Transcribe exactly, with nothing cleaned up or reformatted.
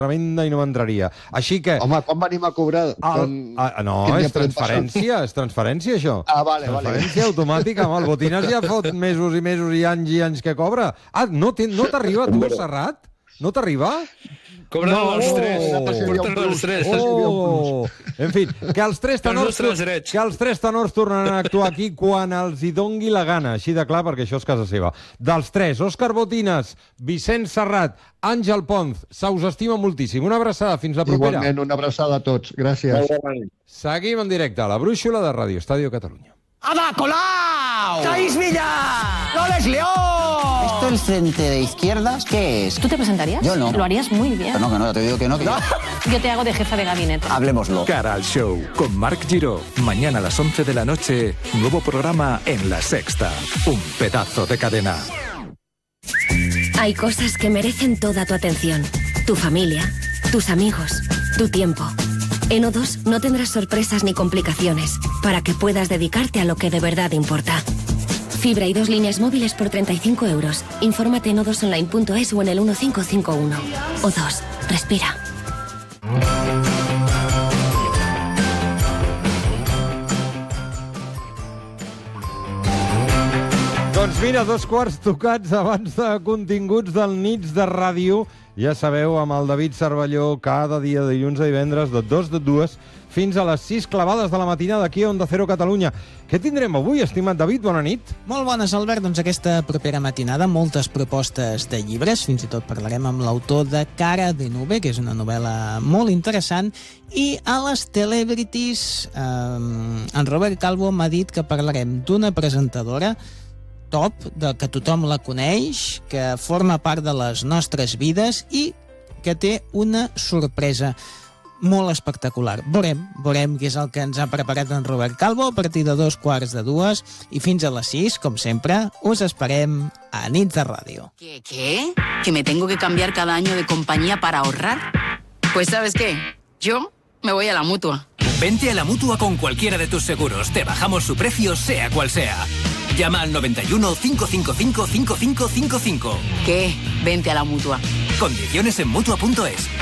tremenda i no m'entraria. Així que... Home, quan venim a cobrar? El, Quan... a, no, Quin dia és podem transferència, és transferència, això. Ah, vale, vale. Transferència automàtica, amb el Botines ja fot mesos i mesos i anys i anys que cobra. Ah, no t'arriba, no tu, Serrat? No t'arriba? Cobren no, els tres. Oh, Porten els tres. Oh, en fi, que els tres tenors, que els tres tenors tornaran a actuar aquí quan els hi dongui la gana, així de clar, perquè això és casa seva. Dels tres, Òscar Botines, Vicenç Serrat, Àngel Ponz, se us estima moltíssim. Una abraçada, fins la propera. Igualment, una abraçada a tots. Gràcies. Seguim en directe a la brúixola de Radio Estadio Catalunya. ¡Ada Colau! ¡Thais Villa! ¡Loles León! ¿Esto el frente de izquierdas qué es? ¿Tú te presentarías? Yo no. Lo harías muy bien. Que no, que no, te digo que no. Que no. Yo te hago de jefa de gabinete. Hablemoslo. Cara al show con Marc Giró. Mañana a las once de la noche, nuevo programa en La Sexta. Un pedazo de cadena. Hay cosas que merecen toda tu atención. Tu familia, tus amigos, tu tiempo. En O dos no tendrás sorpresas ni complicaciones para que puedas dedicarte a lo que de verdad importa. Fibra y dos líneas móviles por treinta y cinco euros. Infórmate en o dos online punto es o en el uno cinco cinco uno. O dos. Respira. Doncs mira, dos quarts tocats abans de continguts del Nits de Ràdio. Ja sabeu, amb el David Cervelló, cada dia de dilluns a divendres, de dos de dues fins a les sis clavades de la matinada aquí a Onda Cero Catalunya. Què tindrem avui, estimat David? Bona nit. Molt bones, Albert. Doncs aquesta propera matinada, moltes propostes de llibres. Fins i tot parlarem amb l'autor de Cara de Nube, que és una novel·la molt interessant. I a les Celebrities, eh, en Robert Calvo m'ha dit que parlarem d'una presentadora top, de que tothom la coneix, que forma part de les nostres vides i que té una sorpresa molt espectacular. Veurem, veurem què és el que ens ha preparat en Robert Calvo a partir de dos quarts de dues i fins a les sis, com sempre, us esperem a Nits de Ràdio. ¿Qué? ¿Qué? ¿Que me tengo que cambiar cada año de compañía para ahorrar? Pues ¿sabes qué? Yo me voy a la Mutua. Vente a la Mutua con cualquiera de tus seguros. Te bajamos su precio, sea cual sea. Llama al noventa y uno, cinco cinco cinco, cinco cinco cinco cinco. ¿Qué? Vente a la Mutua. Condiciones en Mutua punto es.